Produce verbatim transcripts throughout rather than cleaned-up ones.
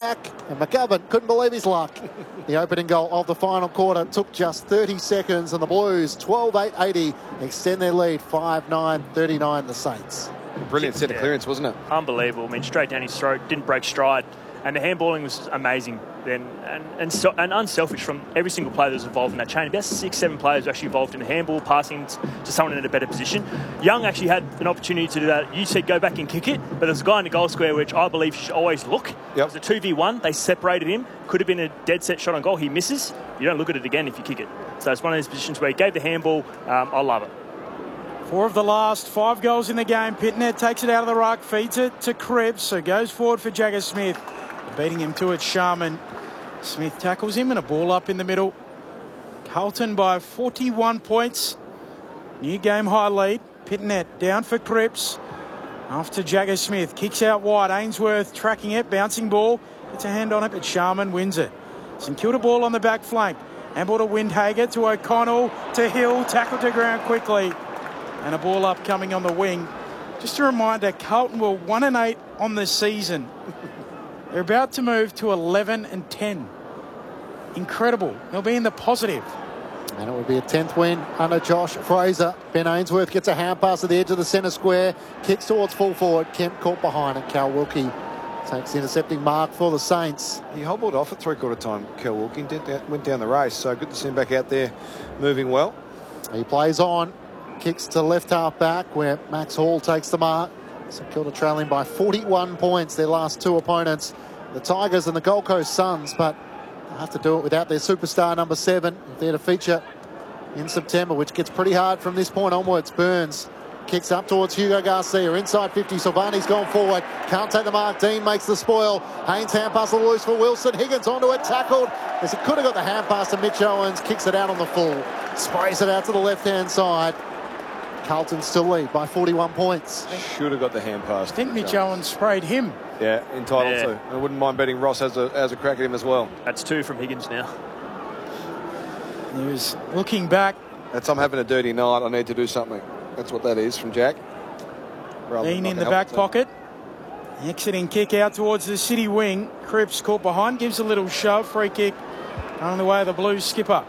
back, and McGovern couldn't believe his luck. The opening goal of the final quarter took just thirty seconds, and the Blues, twelve eight eighty, extend their lead, five nine thirty-nine, the Saints. Brilliant set of clearance, wasn't it? Unbelievable. I mean, straight down his throat, didn't break stride. And the handballing was amazing then, and and, so, and unselfish from every single player that was involved in that chain. About six, seven players were actually involved in the handball, passing to someone in a better position. Young actually had an opportunity to do that. You said go back and kick it, but there's a guy in the goal square which I believe should always look. Yep. It was a two v one. They separated him. Could have been a dead set shot on goal. He misses. You don't look at it again if you kick it. So it's one of those positions where he gave the handball. Um, I love it. Four of the last five goals in the game. Pitnet takes it out of the ruck, feeds it to Cripps, so goes forward for Jagger Smith. Beating him to it, Sharman. Smith tackles him and a ball up in the middle. Carlton by forty-one points. New game high lead. Pitnet down for Cripps. After Jagger Smith. Kicks out wide. Ainsworth tracking it. Bouncing ball. Gets a hand on it, but Sharman wins it. St Kilda ball on the back flank. Handball to Windhager, to O'Connell, to Hill. Tackled to ground quickly. And a ball up coming on the wing. Just a reminder, Carlton were one and eight on the season. They're about to move to eleven and ten. Incredible. They'll be in the positive. And it would be a tenth win under Josh Fraser. Ben Ainsworth gets a hand pass at the edge of the centre square. Kicks towards full forward. Kemp caught behind it. Cal Wilkie takes the intercepting mark for the Saints. He hobbled off at three-quarter time, Cal Wilkie. Went down the race, so good to see him back out there moving well. He plays on. Kicks to left half back where Max Hall takes the mark. St Kilda trailing by forty-one points, their last two opponents, the Tigers and the Gold Coast Suns, but they'll have to do it without their superstar number seven. They're to feature in September, which gets pretty hard from this point onwards. Burns kicks up towards Hugo Garcia, inside fifty. Silvani's gone forward, can't take the mark. Dean makes the spoil. Haynes hand pass loose for Wilson. Higgins onto it, tackled as he could have got the hand pass to Mitch Owens. Kicks it out on the full, sprays it out to the left-hand side. Carlton still lead by forty-one points. Should have got the hand pass. I think Mitch Owens sprayed him. Yeah, entitled yeah. to. I wouldn't mind betting Ross has a, has a crack at him as well. That's two from Higgins now. He was looking back. That's I'm having a dirty night. I need to do something. That's what that is from Jack. Lean in the back pocket. Exiting kick out towards the City wing. Cripps caught behind, gives a little shove. Free kick on the way of the Blues skipper.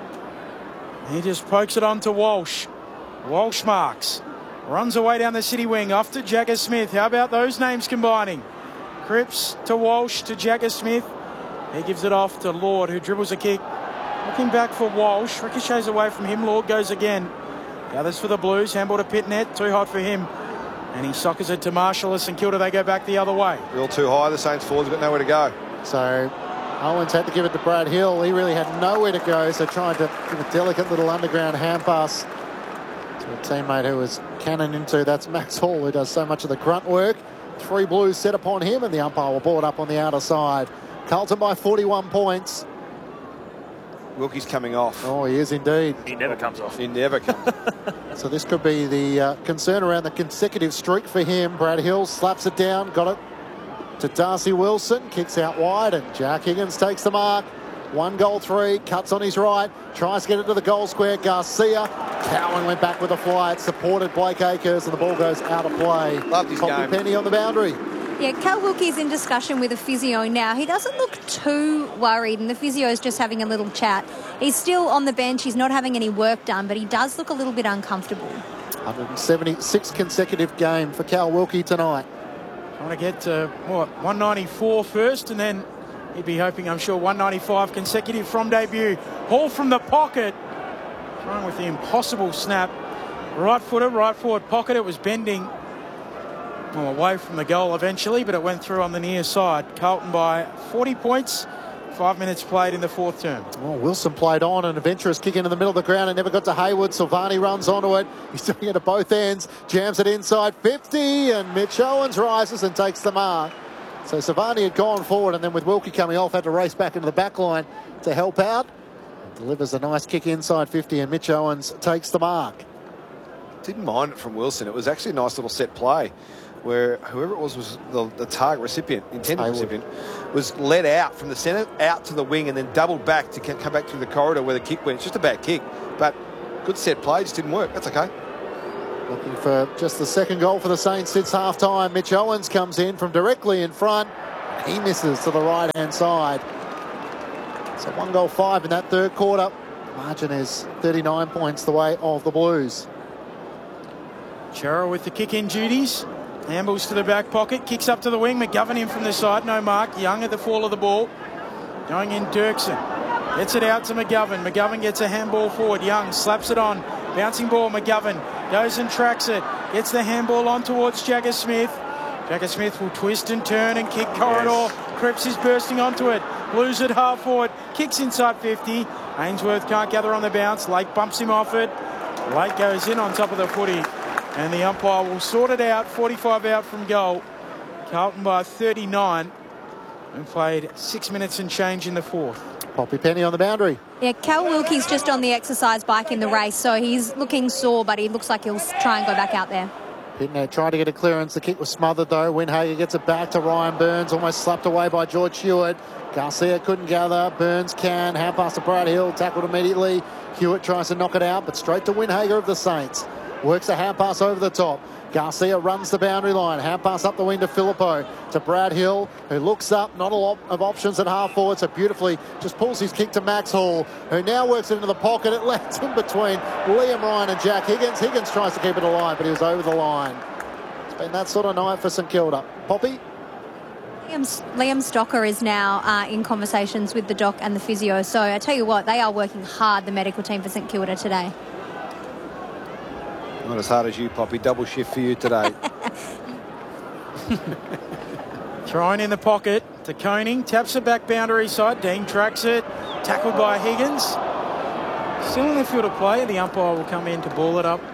He just pokes it on to Walsh. Walsh marks. Runs away down the City wing off to Jagger Smith. How about those names combining? Cripps to Walsh to Jagger Smith. He gives it off to Lord, who dribbles a kick. Looking back for Walsh. Ricochets away from him. Lord goes again. The others for the Blues. Handball to Pitnet. Too hot for him. And he soccers it to Marshall. St Kilda, they go back the other way. Real too high. The Saints forwards got nowhere to go. So Owens had to give it to Brad Hill. He really had nowhere to go, so trying to give a delicate little underground hand pass to a teammate who was cannon into. That's Max Hall, who does so much of the grunt work. Three Blues set upon him, and the umpire will ball it up on the outer side. Carlton by forty-one points. Wilkie's coming off. Oh, he is indeed. He never comes off. He never comes. So this could be the uh, concern around the consecutive streak for him. Brad Hill slaps it down, got it to Darcy Wilson, kicks out wide, and Jack Higgins takes the mark. One goal three, cuts on his right, tries to get it to the goal square. Garcia, Cowan went back with a fly. It supported Blake Acres, and the ball goes out of play. Loved his Poppy game. Penny on the boundary. Yeah, Cal Wilkie's in discussion with a physio now. He doesn't look too worried, and the physio's just having a little chat. He's still on the bench. He's not having any work done, but he does look a little bit uncomfortable. one hundred seventy-sixth consecutive game for Cal Wilkie tonight. Trying to get to, what, one ninety-four first, and then he'd be hoping, I'm sure, one ninety-five consecutive from debut. Hall from the pocket. Trying with the impossible snap. Right footer, right forward pocket. It was bending. Well, away from the goal eventually, but it went through on the near side. Carlton by forty points. Five minutes played in the fourth term. Oh, Wilson played on, an adventurous kick into the middle of the ground and never got to Hayward. Silvani runs onto it. He's doing it at both ends. Jams it inside fifty, and Mitch Owens rises and takes the mark. So Silvani had gone forward, and then with Wilkie coming off, had to race back into the back line to help out. Delivers a nice kick inside fifty, and Mitch Owens takes the mark. Didn't mind it from Wilson. It was actually a nice little set play where whoever it was was the, the target recipient, intended Hayward. recipient, was led out from the centre out to the wing and then doubled back to come back through the corridor where the kick went. It's just a bad kick, but good set play, just didn't work. That's okay. Looking for just the second goal for the Saints since half-time. Mitch Owens comes in from directly in front. He misses to the right-hand side. So one goal five in that third quarter. Margin is thirty-nine points the way of the Blues. Chera with the kick-in duties. Handballs to the back pocket. Kicks up to the wing. McGovern in from the side. No mark. Young at the fall of the ball. Going in Dirksen. Gets it out to McGovern. McGovern gets a handball forward. Young slaps it on. Bouncing ball. McGovern goes and tracks it. Gets the handball on towards Jagger Smith. Jagger Smith will twist and turn and kick corridor. Yes. Cripps is bursting onto it. Blues at half forward. Kicks inside fifty. Ainsworth can't gather on the bounce. Lake bumps him off it. Lake goes in on top of the footy. And the umpire will sort it out. forty-five out from goal. Carlton by thirty-nine. And played six minutes and change in the fourth. Poppy Penny on the boundary. Yeah, Cal Wilkie's just on the exercise bike in the race, so he's looking sore, but he looks like he'll try and go back out there. Pitnet tried to get a clearance. The kick was smothered, though. Windhager gets it back to Ryan Burns, almost slapped away by George Hewitt. Garcia couldn't gather. Burns can. Hand pass to Brad Hill. Tackled immediately. Hewitt tries to knock it out, but straight to Windhager of the Saints. Works a hand pass over the top. Garcia runs the boundary line. Hand pass up the wing to Filippo. To Brad Hill, who looks up. Not a lot of options at half forward, so beautifully just pulls his kick to Max Hall, who now works it into the pocket. It lands in between Liam Ryan and Jack Higgins. Higgins tries to keep it alive, but he was over the line. It's been that sort of night for St Kilda. Poppy? Liam, Liam Stocker is now uh, in conversations with the doc and the physio. So I tell you what, they are working hard, the medical team for St Kilda today. Not as hard as you, Poppy. Double shift for you today. Thrown in the pocket to Koning. Taps it back boundary side. Dean tracks it. Tackled by Higgins. Still in the field of play. The umpire will come in to ball it up.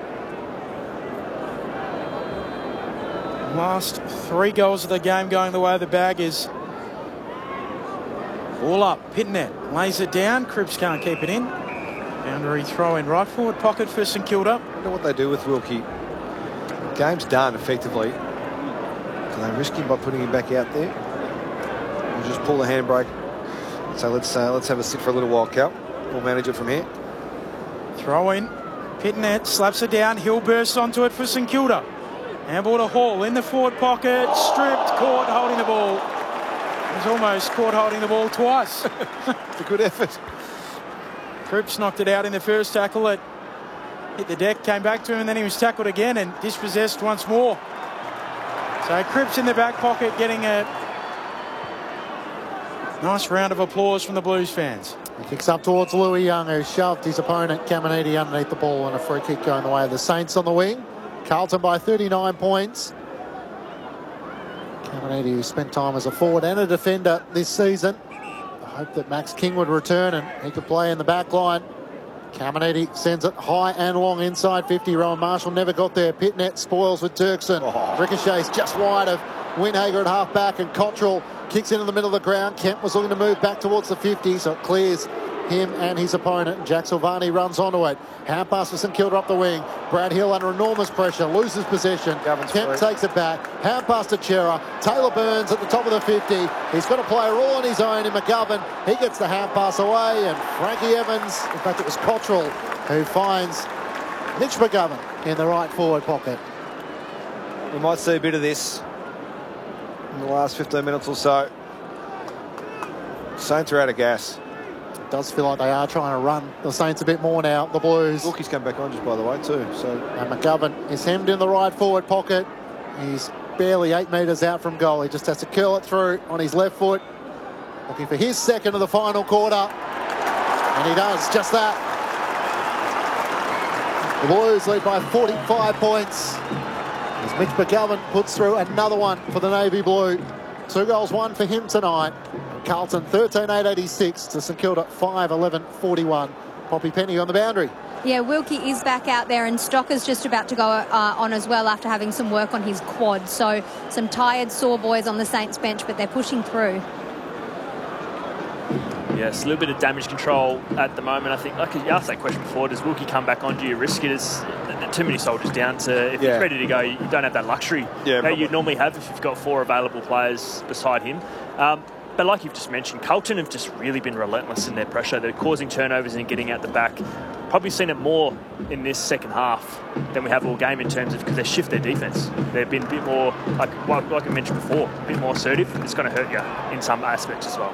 Last three goals of the game going the way of the Baggers. Ball up. Pitnet lays it down. Cripps can't keep it in. Boundary throw in right forward pocket for St Kilda. I wonder what they do with Wilkie. The game's done effectively. Do they risk him by putting him back out there? Or just pull the handbrake? So let's uh, let's have a sit for a little while, Cal. We'll manage it from here. Throw in. Pitnet slaps it down. Hill bursts onto it for St Kilda. Handball to Hall in the forward pocket. Stripped. Caught holding the ball. He was almost caught holding the ball twice. It's a good effort. Cripps knocked it out in the first tackle. It hit the deck, came back to him, and then he was tackled again and dispossessed once more. So Cripps in the back pocket getting a nice round of applause from the Blues fans. He kicks up towards Louis Young, who shoved his opponent Caminiti underneath the ball, and a free kick going the way of the Saints on the wing. Carlton by thirty-nine points. Caminiti, who spent time as a forward and a defender this season. I hope that Max King would return and he could play in the back line. Caminiti sends it high and long inside fifty. Rowan Marshall never got there. Pitnet spoils with Dirksen. Oh. Ricochets just wide of Windhager at half back, and Cottrell kicks into the middle of the ground. Kemp was looking to move back towards the fifty, so it clears him and his opponent. Jack Silvani runs onto it. Hand pass for St Kilda up the wing. Brad Hill under enormous pressure, loses possession. Gavin's Kemp free. Takes it back. Hand pass to Chera. Taylor Burns at the top of the fifty. He's got a player all on his own in McGovern. He gets the hand pass away, and Frankie Evans, in fact it was Cottrell, who finds Mitch McGovern in the right forward pocket. We might see a bit of this in the last fifteen minutes or so. Saints are out of gas. It does feel like they are trying to run the Saints a bit more now, the Blues. Wilkie's come back on just by the way too. So and McGovern is hemmed in the right forward pocket. He's barely eight metres out from goal. He just has to curl it through on his left foot. Looking for his second of the final quarter. And he does just that. The Blues lead by forty-five points. As Mitch McGovern puts through another one for the Navy Blue. Two goals, one for him tonight. Carlton thirteen eight eighty-six to St Kilda five eleven forty-one. Poppy Penny on the boundary. Yeah, Wilkie is back out there, and Stocker's just about to go uh, on as well after having some work on his quad. So some tired, sore boys on the Saints bench, but they're pushing through. Yes, a little bit of damage control at the moment. I think, like you asked that question before, does Wilkie come back on? Do you risk it? As too many soldiers down to, if yeah. he's ready to go, you don't have that luxury yeah, that you'd normally have if you've got four available players beside him. Um, but like you've just mentioned, Carlton have just really been relentless in their pressure. They're causing turnovers and getting out the back. Probably seen it more in this second half than we have all game in terms of because they shift their defence. They've been a bit more, like like I mentioned before, a bit more assertive. It's going to hurt you in some aspects as well.